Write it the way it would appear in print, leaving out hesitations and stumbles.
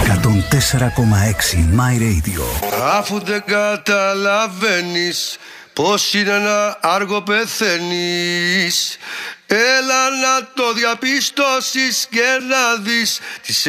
My Radio. Αφού δεν καταλαβαίνεις πως είναι να άργο πεθαίνεις, έλα να το διαπιστώσεις και να δεις τις